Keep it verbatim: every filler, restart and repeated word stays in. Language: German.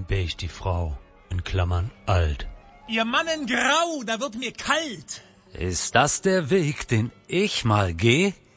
in beige die Frau, in Klammern alt. Ihr Mann in Grau, da wird mir kalt. Ist das der Weg, den ich mal geh?